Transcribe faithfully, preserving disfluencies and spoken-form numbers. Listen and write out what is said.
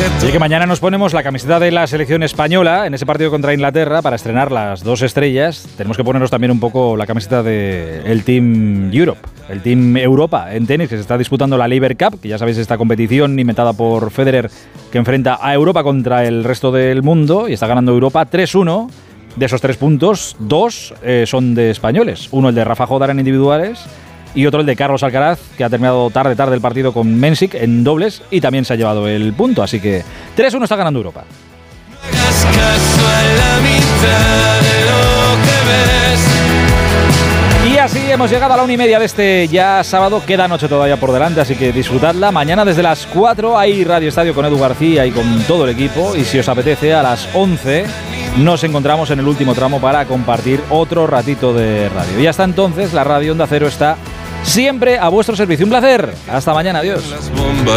Y que mañana nos ponemos la camiseta de la selección española en ese partido contra Inglaterra para estrenar las dos estrellas. Tenemos que ponernos también un poco la camiseta del Team Europe, el Team Europa en tenis, que se está disputando la Laver Cup, que ya sabéis, esta competición inventada por Federer que enfrenta a Europa contra el resto del mundo, y está ganando Europa tres uno. De esos tres puntos, dos eh, son de españoles. Uno el de Rafa Jodar en individuales y otro el de Carlos Alcaraz, que ha terminado tarde tarde el partido con Mensik en dobles y también se ha llevado el punto. Así que tres uno está ganando Europa. Y así hemos llegado a la una y media de este ya sábado. Queda noche todavía por delante, así que disfrutadla. Mañana desde las cuatro hay Radio Estadio con Edu García y con todo el equipo. Y si os apetece, a las once nos encontramos en el último tramo para compartir otro ratito de radio. Y hasta entonces, la radio Onda Cero está siempre a vuestro servicio. Un placer. Hasta mañana. Adiós.